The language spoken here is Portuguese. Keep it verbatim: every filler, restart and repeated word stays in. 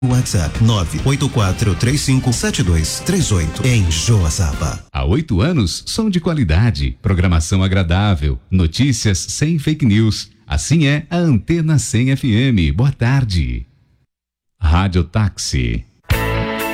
WhatsApp nove oito quatro três cinco sete dois três oito em Joaçaba. Há oito anos, som de qualidade, programação agradável, notícias sem fake news. Assim é a Antena cem F M. Boa tarde. Rádio Táxi.